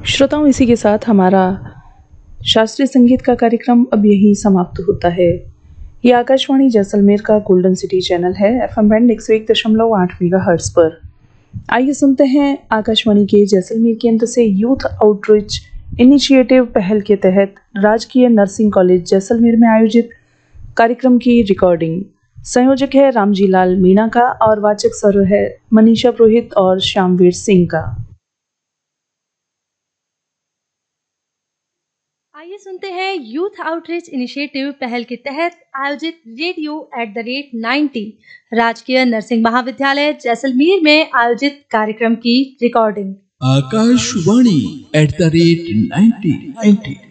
श्रोताओं, इसी के साथ हमारा शास्त्रीय संगीत का कार्यक्रम अब यहीं समाप्त होता है। ये आकाशवाणी जैसलमेर का गोल्डन सिटी चैनल है, FM बैंड 101.8 मेगाहर्ट्ज पर। आइए सुनते हैं आकाशवाणी के जैसलमेर केंद्र से यूथ आउटरीच इनिशिएटिव पहल के तहत राजकीय नर्सिंग कॉलेज जैसलमेर में आयोजित कार्यक्रम की रिकॉर्डिंग। संयोजक है रामजी लाल मीणा का और वाचक स्वर है मनीषा पुरोहित और श्यामवीर सिंह का। आइए सुनते हैं यूथ आउटरीच इनिशिएटिव पहल के तहत आयोजित रेडियो @90 राजकीय नर्सिंग महाविद्यालय जैसलमेर में आयोजित कार्यक्रम की रिकॉर्डिंग। आकाशवाणी @9090